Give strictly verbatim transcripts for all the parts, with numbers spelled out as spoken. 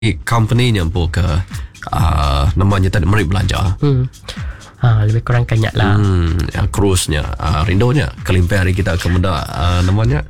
company nya pun ke uh, namanya tadi mari belajar. Hmm. Ha, lebih kurang kanyak lah. Hmm, ya, cruise-nya, uh, rindunya kelimpai hari kita ke menda uh, namanya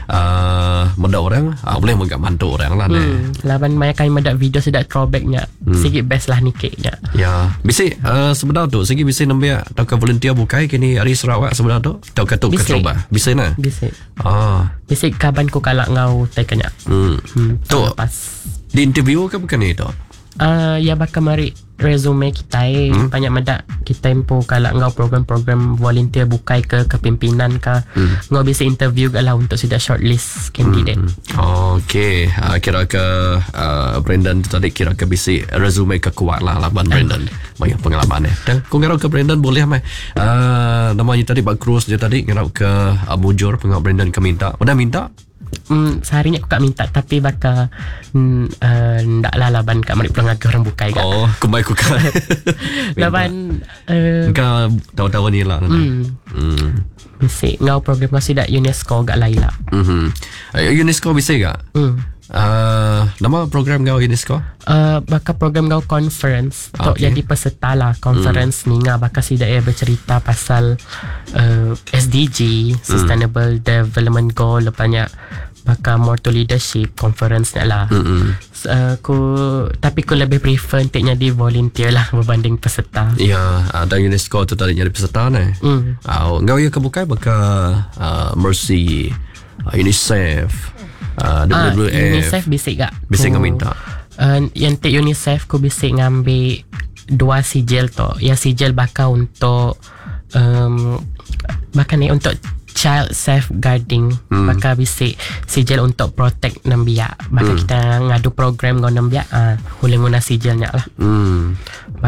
uh, menda orang, uh, boleh menggak mantu orang lah. Hmm, laban maya kain meda video sedak throwbacknya. Hmm. Sikit best lah nikiknya. Ya, bisi uh, sebenarnya tu, segi bisi nambah atau ke volunteer bukai kini hari Sarawak sebenarnya tu, atau ke tu ke coba. Bisi nah. Bisi. Ah. Bisi kaban ku kalak ngau tai kanyak. Hmm. Hmm. Tu pas di interview ke bukan itu? Uh, ya bakal mari resume kita eh. hmm? Banyak medak kita impo kalau ngau program-program volunteer bukai ke kepimpinan ke hmm. ngau bisa interview ke lah untuk sudah shortlist candidate. hmm. Okay, uh, kira ke uh, Brandon tadi kira ke bisa resume ke kuat lah laban Brandon banyak pengalaman eh. Dan kau ngarau ke Brandon boleh mai uh, namanya tadi bak cruise je tadi ngarau ke uh, mujur pengau Brandon ke minta udah minta. Hmm, seharinya aku tak minta tapi bakal hmm, uh, ndak lah laban kat mari pulang agak orang bukai kat. Oh, kumai ku kan. Laban uh, kau tahu-tahu ni lah. Hmm. Hmm. Bisa ngau program masih dak UNESCO gak lain lah. Mhm. Uh, UNESCO bisa gak? Hmm. Uh, nama program kau UNESCO? Uh, bakal program kau conference okay. Tok jadi peserta lah conference mm. ni ngah bakal si dia bercerita pasal uh, S D G mm. Sustainable Development Goal lepasnya bakal more to leadership conference ni lah. So, uh, ku tapi ku lebih prefer untuknya di volunteer lah berbanding peserta. Ya, ada UNESCO tu tadi jadi peserta ni. Mm. Uh, kau ya kebukai bakal uh, Mercy, uh, UNICEF. Uh, W W F. Ah, UNICEF bisik gak? Bisik kau minta. Uh, yang tik UNICEF ku bisik ngambil dua sijil tu. Yang sijil bakal untuk um, bakal ni untuk child safeguarding. Hmm. Bakal bisik sijil untuk protect nambiak. Bakal hmm. kita ngadu program kau nambiak. Ah, uh, boleh guna sijilnya lah. Hmm.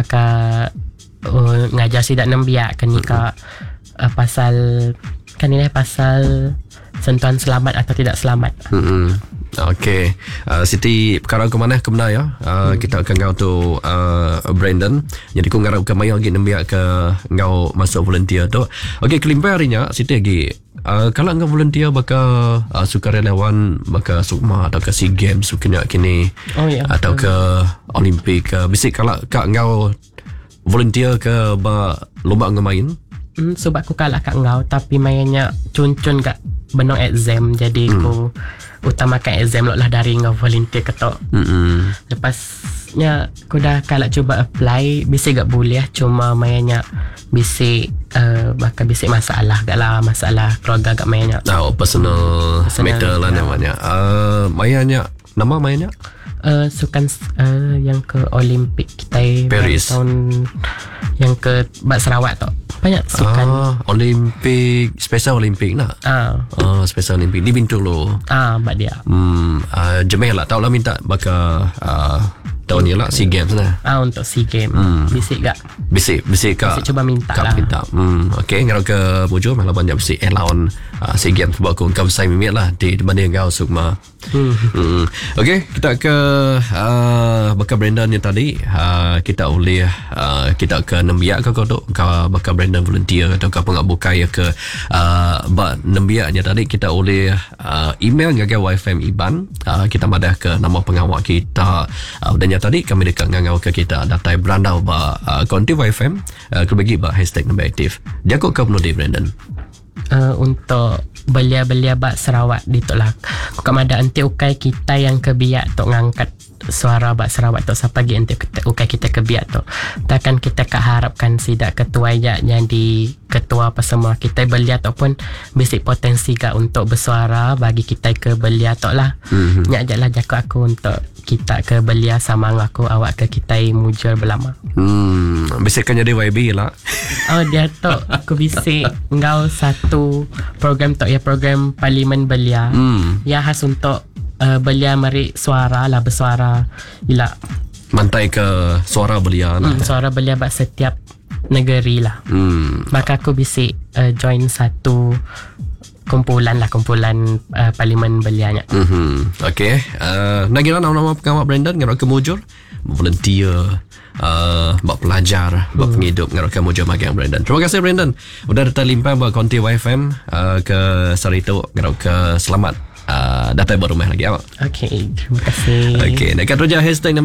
Bakal uh, ngajar sidak nambiak kan ni ka uh, pasal kan ni pasal sentuhan selamat atau tidak selamat. Hmm. Okay, uh, Siti perkara ke mana ke mana ya? Uh, hmm. Kita akan ngau tu uh, Brandon. Jadi ku ngarap ke maya lagi nembiak ke ngau masuk volunteer tu. Okay, kelimpai harinya Siti lagi. Uh, kalau ngau volunteer bakal uh, sukarelawan bakal sukma atau ke SEA Games kini kini oh, ya. Atau ke Olimpik ke bisik kalau kak ngau volunteer ke ba lomba ngemain. Hmm, sebab aku kalah kat ngau tapi mainnya cun-cun kat benang exam jadi hmm. aku utamakan exam lah dari ngau volunteer ketok. Hmm. Lepasnya aku dah kalah cuba apply bisa gak boleh cuma mainnya bisa uh, bakal bisa masalah gak lah masalah keluarga gak mainnya. Oh, personal, personal matter lah ya. Namanya. Uh, mainnya nama mainnya? Uh, sukan uh, yang ke Olimpik kita Paris tahun yang ke Bak Sarawak tu banyak sukan. Ah, Olimpik special Olimpik nak. Ah, uh, special Olimpik di Bintu lo. Ah, bak dia. Hmm, uh, jemeh lah tahu lah minta bakal uh, tahun ni lah SEA Games lah. Ah, untuk SEA Games. Hmm. Bisik gak? Bisik, bisik kak. Bisik cuba minta kak lah. Minta. Hmm, okay. Ngarau ke Bujur malah banyak bisik allowance uh, SEA Games sebab aku kau besar mimik lah di mana kau sukma. Hmm. hmm. Okay, kita ke uh, bakal Brandon yang tadi uh, kita boleh uh, kita ke nembiak ke kau tu kau bakal Brandon volunteer atau kau pengak bukai ke uh, bak nembiaknya tadi kita boleh uh, email ngagai Y F M Iban uh, kita madah ke nama pengawal kita uh, dan yang tadi kami dekat ngangau ke kita datai berandau ba uh, konti Y F M uh, kebagi ba hashtag nombor aktif dia kok kau penuh di Brandon. Uh, untuk belia-belia bak Sarawak di tu lah. Kau ada anti ukai kita yang kebiak tu ngangkat suara bak Sarawak tu siapa lagi anti ukai kita kebiak tu. Takkan kita keharapkan sidak ketua ya yang di ketua apa semua kita belia tu pun basic potensi gak untuk bersuara bagi kita ke belia tu lah. Mm-hmm. Nyak ajaklah jaku aku untuk kita ke belia sama aku awak ke kita mujur berlama. Hmm, bisakan jadi Y B lah. Oh dia tu aku bisik engkau satu program tu ya program parlimen belia. Hmm. Ya khas untuk uh, belia mari suara lah bersuara ila mantai ke suara belia lah. Hmm, suara belia bak setiap negeri lah. Hmm. Maka aku bisik uh, join satu kumpulan lah kumpulan uh, parlimen belianya. Mm-hmm. Okay. Uh, nak kira nama-nama pengawal Brandon ngarok ke mujur volunteer uh, buat pelajar buat hmm. penghidup ngarok ke mujur magang Brandon. Terima kasih Brandon udah datang limpah buat konti Y F M uh, ke Sarito ngarok ke selamat uh, dapat buat rumah lagi awak. Okay, terima kasih. Okay, nak kat roja hashtag